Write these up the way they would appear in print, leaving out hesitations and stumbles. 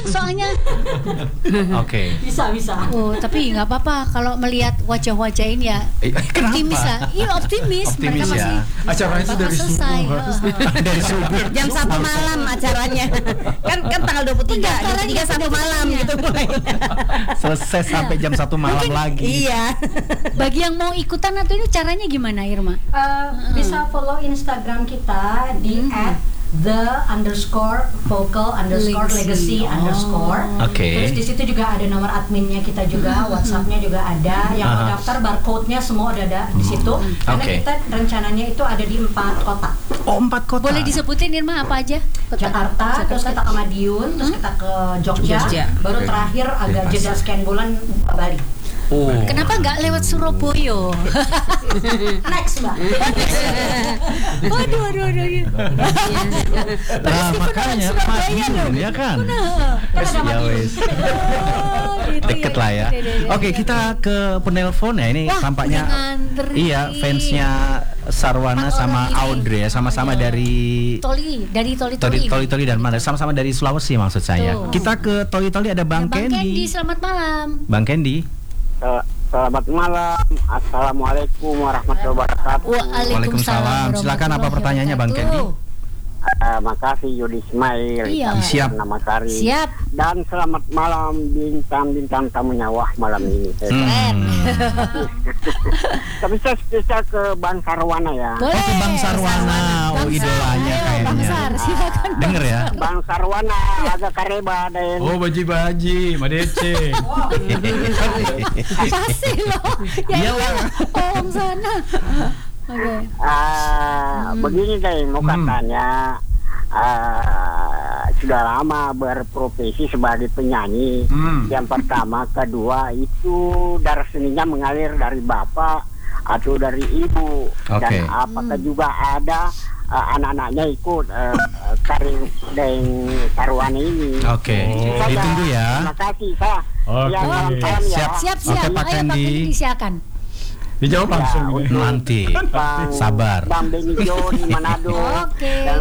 soalnya. Oke. Bisa. Oh, tapi nggak apa-apa kalau melihat wajah-wajah ini ya. Optimis lah. Iya, optimis. Optimis Mereka ya. masih Acaranya itu dari selesai. subuh. Dari subuh. Jam 1 malam acaranya. kan tanggal 23, jam 3 1 malam gitu mulai. Selesai sampai jam 1 malam lagi. Iya. Bagi yang mau ikutan atau ini caranya gimana, Irma? Bisa follow Instagram kita di @the_vocal_legacy_. Oke. Terus di situ juga ada nomor adminnya kita juga, WhatsApp-nya juga ada. Yang mau daftar barcode-nya semua ada di situ. Karena Oke. kita rencananya itu ada di 4 kota. Oh, 4 kota. Boleh disebutin Irma apa aja? Jakarta, terus kita ke Madiun, terus kita ke Jogja, baru terakhir agak jeda sekian bulan Bali. Oh. Kenapa nggak lewat Surabaya? Next, Mbak. Waduh. Nah, makanya Madiun ya kan. Wes ya wes. Deket lah ya. Oke, kita ke penelpon ya. Ini tampaknya iya fansnya Sarwana sama Audrey ya, sama-sama dari Toli dan mana? Sama-sama dari Sulawesi maksud saya. Tuh. Kita ke Toli ada Bang Kendi. Selamat malam. Bang Kendi. Selamat malam. Assalamualaikum warahmatullahi wabarakatuh. Waalaikumsalam. Silakan apa pertanyaannya Bang Kendi? Makasih Yudi Ismail. Iya. Siap. Nama Sari. Siap. Dan selamat malam bintang-bintang tamunya. Wah, malam ini. Tapi saya spesial ke Bang Sarwana ya. Boleh. Oh, ke Bang Sarwana. Oh, idolanya kayaknya. Bang Sar, silakan. Denger ya. Bang Sarwana agak kareba dan Oh, baji, Madece. Pasti loh. Ya Iyalah. Bang sana. Oke. begini deh mau katanya sudah lama berprofesi sebagai penyanyi. Yang pertama, kedua itu darah seninya mengalir dari bapak atau dari ibu. Oke. Dan apakah juga ada anak-anaknya ikut karir dan Sarwana ini. Oke. Ditunggu ya. Terima kasih saya. Oke. Ya, salam ya. Siap. Oke, Pak Ayo Pak Kendi. Kendi silakan. Dijawab langsung. Nanti. Sabar. Bang Benijo di Manado. Oke. Dan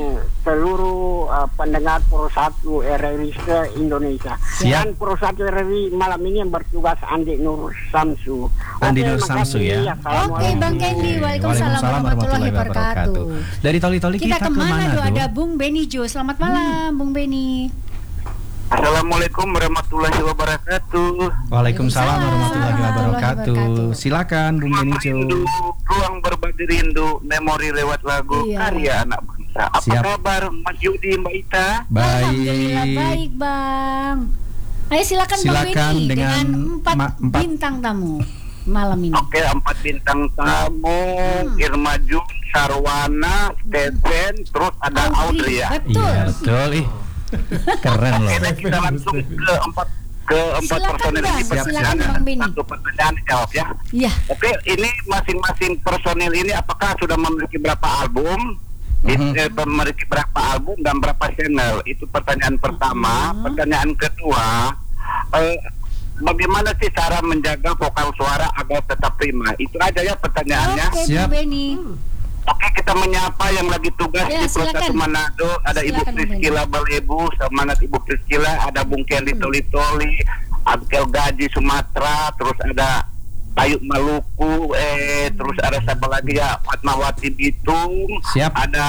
seluruh pendengar Pro 1 RRI se-Indonesia. Siap. Dan Pro 1 RRI malam ini yang bertugas Andi Nur Samsu. Andi Oke, Nur Samsu makasih. ya. Oke, Bang Kendi. Waalaikumsalam warahmatullahi wabarakatuh. Dari Toli-Toli Kita kita kemana kemana tuh? tuh? Ada Bung Benijo. Selamat malam, Bung Beni. Assalamualaikum warahmatullahi wabarakatuh. Waalaikumsalam warahmatullahi wabarakatuh. Silakan Bung Benijo. Ruang berbagi rindu, memori lewat lagu Iya. karya anak bangsa. Apa Siap. kabar Mas Yudi, Mbak Ita? Alhamdulillah Baik. baik, Bang. Ayo silakan Bang Silakan Beni dengan dengan 4 empat. bintang tamu malam ini. Oke, 4 bintang tamu, Irma Jun, Sarwana, Stephen, terus ada Audrey ya. Betul. Iya, betul. Ih. Keren loh. Oke, kita langsung ke empat Silakan, personil Bang. ini. Silakan, Bang Beni. Satu pertanyaan dijawab ya. Iya. Oke, ini masing-masing personil ini apakah sudah memiliki berapa album? Memiliki berapa album dan berapa channel? Itu pertanyaan pertama. Pertanyaan kedua, bagaimana sih cara menjaga vokal suara agar tetap prima? Itu aja ya pertanyaannya. Oke, Siap. Bang Beni. Oke, kita menyapa yang lagi tugas Ya, di Pro 1 silakan. Manado. Ada Ibu Silakan, Bang Priscila Balebu, semangat Ibu Priscila. Ada Bung Kendi Toli-Toli, Abkel Gaji Sumatera, terus ada Ayu Maluku, terus ada siapa lagi ya, Fatmawati Bitung. Siap. Ada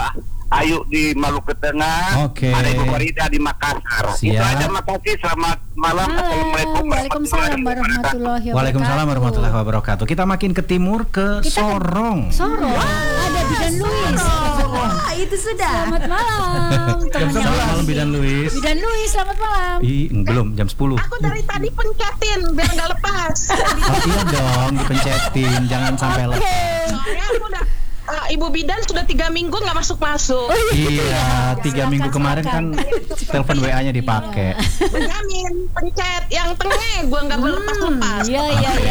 Ayu di Maluku Tengah. Oke. Ada Ibu Farida di Makassar. Itu Siap. aja, makasih. Selamat malam. Assalamualaikum Waalaikumsalam warahmatullahi wabarakatuh. Waalaikumsalam warahmatullahi wabarakatuh. Kita makin ke timur ke Kita ke- Sorong. Sorong. Ada Bidan Luis. Wah, itu sudah. Selamat malam. Temannya Selamat malam Bidan Luis. Bidan Luis, selamat malam. Belum jam 10. Aku dari tadi pencetin biar nggak lepas. Oh iya dong, dipencetin, jangan sampai lepas. Soalnya aku udah Ibu Bidan sudah 3 minggu nggak masuk. Iya, 3 minggu kemarin kan telepon WA-nya dipakai. Benyamin pencet yang tengah, gue nggak lepas. Iya.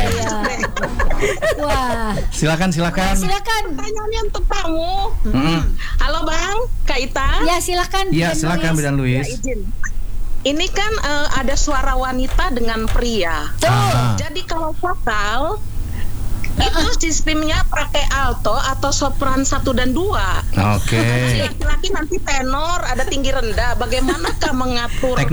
Wah, Silakan. silakan. Pertanyaannya untuk kamu. Halo Bang, Kak Ita. Ya, silakan. Iya, Bidan silakan Luis. Bidan Luis. Izin. Ini kan ada suara wanita dengan pria. Ah. Jadi kalau vokal itu sistemnya pakai alto atau sopran 1 dan 2. Oke. Laki-laki nanti tenor, ada tinggi rendah. Bagaimanakah mengatur